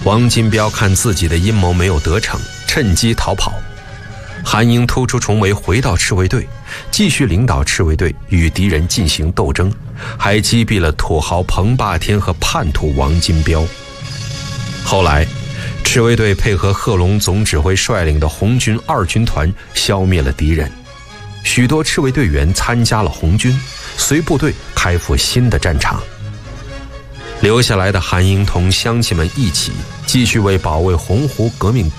王金彪看自己的阴谋没有得逞，趁机逃跑。韩英突出重围，回到赤卫队，继续领导赤卫队与敌人进行斗争，还击毙了土豪彭霸天和叛徒王金彪。后来赤卫队配合贺龙总指挥率领的红军2军团消灭了敌人，许多赤卫队员参加了红军，随部队开赴新的战场。留下来的韩英同乡亲们一起继续为保卫洪湖革命